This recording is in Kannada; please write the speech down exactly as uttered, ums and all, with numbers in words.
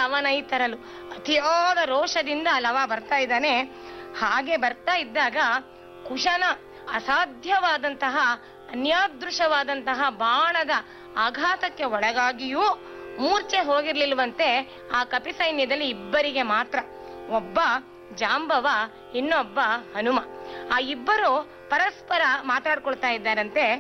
ಲವನೈ ತರಲು. ಅತಿಯಾದ ರೋಷದಿಂದ ಲವ ಬರ್ತಾ ಇದ್ದಾನೆ. ಹಾಗೆ ಬರ್ತಾ ಇದ್ದಾಗ ಕುಶನ ಅಸಾಧ್ಯವಾದಂತಹ ಅನ್ಯಾದೃಶವಾದಂತಹ ಬಾಣದ ಆಘಾತಕ್ಕೆ ಒಳಗಾಗಿಯೂ ಮೂರ್ಛೆ ಹೋಗಿರ್ಲಿಲ್ವಂತೆ ಆ ಕಪಿ ಸೈನ್ಯದಲ್ಲಿ ಇಬ್ಬರಿಗೆ ಮಾತ್ರ. ಒಬ್ಬ ಜಾಂಬವ, ಇನ್ನೊಬ್ಬ ಹನುಮ. ಆ ಇಬ್ಬರು ಪರಸ್ಪರ ಮಾತಾಡ್ಕೊಳ್ತಾ ಇದ್ದಾರಂತೆ.